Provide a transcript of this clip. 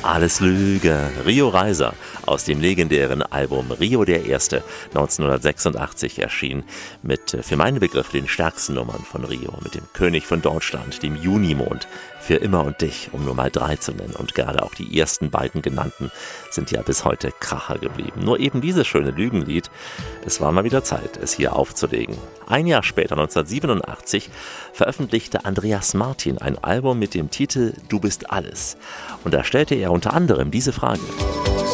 Alles Lüge. Rio Reiser aus dem legendären Album Rio der Erste 1986 erschien mit, für meine Begriffe, den stärksten Nummern von Rio, mit dem König von Deutschland, dem Junimond, Für immer und dich, um nur mal 3 zu nennen. Und gerade auch die ersten beiden genannten sind ja bis heute Kracher geblieben. Nur eben dieses schöne Lügenlied, es war mal wieder Zeit, es hier aufzulegen. Ein Jahr später, 1987, veröffentlichte Andreas Martin ein Album mit dem Titel Du bist alles. Und da stellte er unter anderem diese Frage.